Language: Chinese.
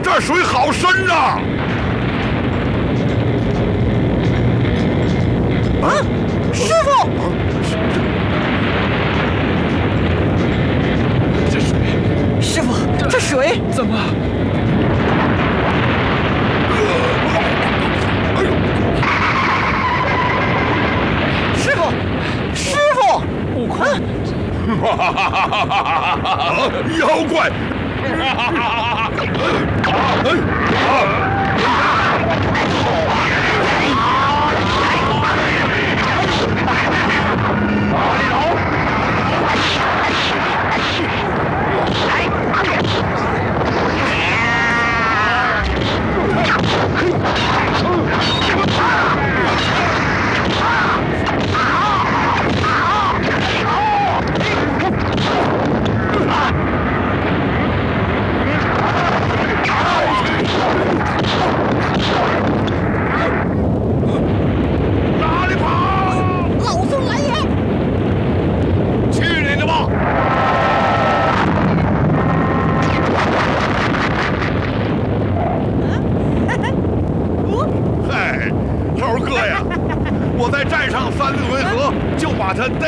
这水好深啊！ 啊，师傅！ 这水， 师傅，这水怎么？ 师傅，师傅！ 悟空， 妖怪！哪里跑？ 老孙来也！ 去你的吧！嗨，头哥呀，我在寨上3回合就把他逮